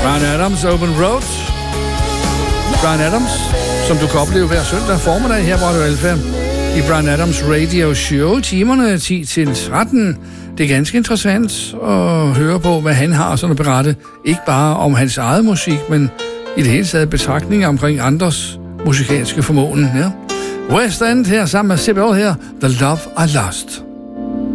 Bryan Adams, Open Road. Bryan Adams, som du kan opleve hver søndag formiddag her på Radio Alfa i Bryan Adams Radio Show, timerne 10-13. Det er ganske interessant at høre på, hvad han har sådan at berette. Ikke bare om hans eget musik, men i det hele taget betragtninger omkring andres musikalske formåen. Ja. West End her sammen med Sibel her, The Love I Lost.